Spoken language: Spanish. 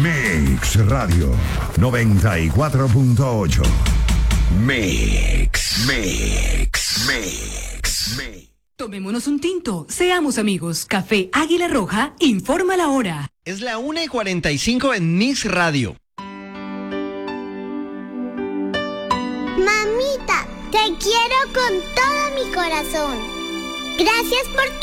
Mix Radio 94.8. Mix. Tomémonos un tinto, seamos amigos. Café Águila Roja informa la hora. Es la 1:45 en Mix Radio. Mamita, te quiero con todo mi corazón. Gracias por tu